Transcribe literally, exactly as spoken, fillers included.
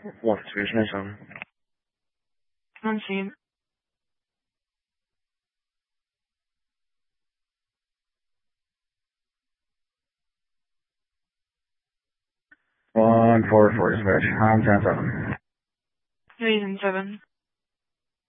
One situation is on. On scene. One four four dispatch. I'm ten seven. Reason seven.